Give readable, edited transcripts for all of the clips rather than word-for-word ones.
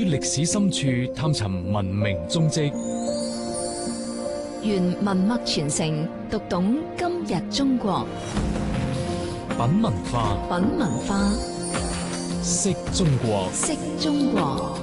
歷史深處探尋文明蹤跡， 願文脈傳承，讀懂今日中國。 品文化， 品文化， 識中國， 識中國。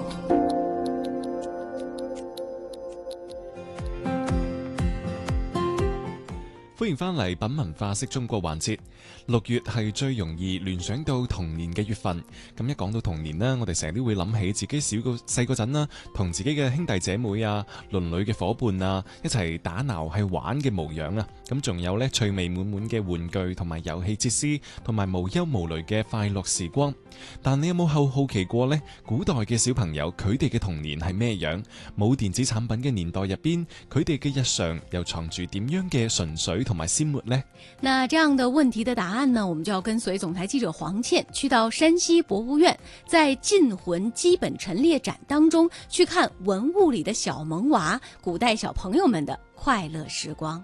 歡迎翻嚟品文化識中國環節。6月係最容易聯想到童年嘅月份。咁一講到童年呢，我哋成日都會諗起自己細嗰陣啦，同自己嘅兄弟姐妹啊、鄰里嘅伙伴啊，一齊打鬧係玩嘅模樣啊。咁仲有呢趣味滿滿嘅玩具同埋遊戲設施，同埋無憂無慮嘅快樂時光。但你有冇好奇過呢？古代嘅小朋友佢哋嘅童年係咩樣？冇電子產品嘅年代入邊，佢哋嘅日常又藏住點樣嘅純粹同埋鮮活呢？ 那這樣的問題的答案呢，我們就要跟隨總台記者黃倩去到山西博物院，在禁魂基本陳列展當中去看文物裏的小萌娃，古代小朋友們的快樂時光。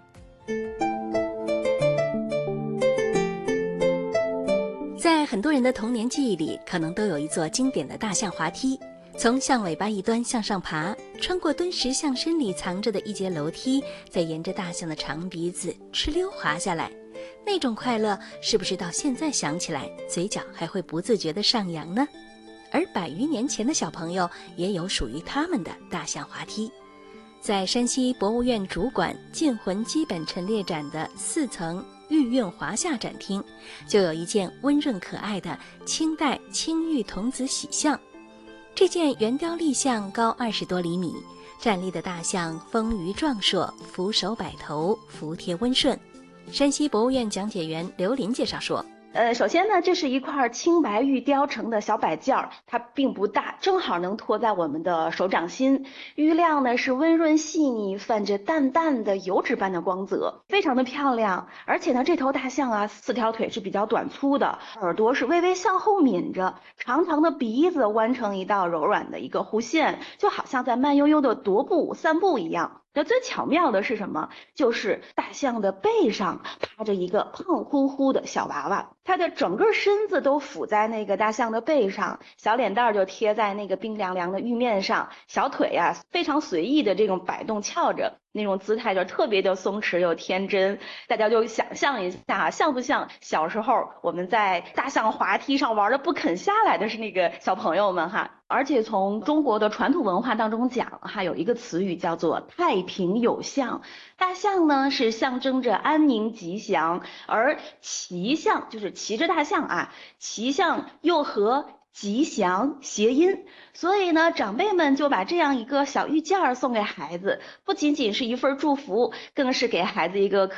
在很多人的童年記憶裏，可能都有一座經典的大象滑梯，從象尾巴一端向上爬，穿過敦實象身裏藏着的一節樓梯，再沿着大象的長鼻子哧溜滑下來。那種快樂是不是到現在想起來，嘴角還會不自覺地上揚呢？而100餘年前的小朋友也有屬於他們的大象滑梯。在山西博物院主館禁魂基本陳列展的4層玉韻華夏展廳，就有一件溫潤可愛的清代青玉童子喜像。這件圓雕立像高20多厘米，站立的大象豐腴壯碩，俯首擺頭，服帖溫順。山西博物院講解員劉林介紹說， 首先呢，這是一塊青白玉雕成的小擺件，它並不大，正好能托在我們的手掌心。玉亮呢是溫潤細膩，泛着淡淡的油脂般的光澤，非常的漂亮。而且呢，這頭大象啊，4條腿是比較短粗的，耳朵是微微向後抿着，長長的鼻子彎成一道柔軟的一個弧線，就好像在慢悠悠的踱步散步一樣。那最巧妙的是什麼？就是大象的背上趴着一個胖乎乎的小娃娃，它的整個身子都俯在那個大象的背上，小臉蛋就貼在那個冰涼涼的玉面上，小腿啊非常隨意的這種擺動翹着，那種姿態就特別的鬆弛又天真。大家就想象一下，像不像小時候我們在大象滑梯上玩的不肯下來的是那個小朋友們哈？而且從中國的傳統文化當中講，還有一個詞語叫做太平有象。大象呢是象徵着安寧吉祥，而騎象就是騎着大象啊，騎象又和吉祥諧音，所以呢長輩們就把這樣一個小玉件送給孩子，不僅僅是一份祝福，更是給孩子一個